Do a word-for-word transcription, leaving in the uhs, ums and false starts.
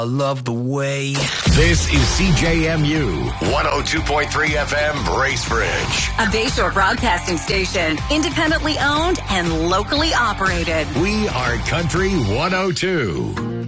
I love the way. This is C J M U one oh two point three F M Bracebridge. A Bayshore broadcasting station, independently owned and locally operated. We are Country one oh two.